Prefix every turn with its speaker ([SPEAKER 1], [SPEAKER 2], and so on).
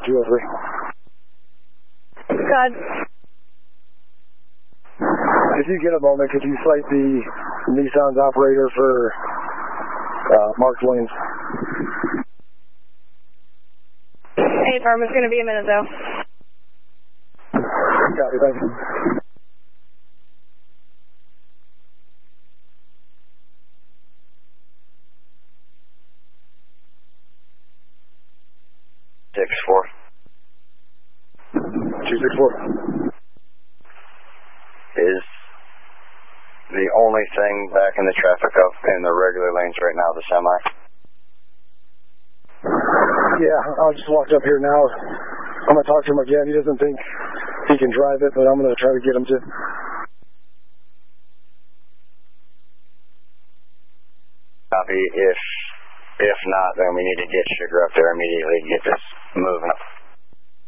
[SPEAKER 1] 203.
[SPEAKER 2] God.
[SPEAKER 1] If you get a moment, could you cite the Nissan's operator for Mark Williams?
[SPEAKER 2] Hey, Farm, it's going to be a minute, though.
[SPEAKER 1] Copy, thank you.
[SPEAKER 3] Six four.
[SPEAKER 1] 264.
[SPEAKER 3] Is the only thing back in the traffic up in the regular lanes right now the semi?
[SPEAKER 1] Yeah, I just walked up here now. I'm going to talk to him again. He doesn't think he can drive it, but I'm going to try to get him to.
[SPEAKER 3] Copy. If not, then we need to get Sugar up there immediately and get this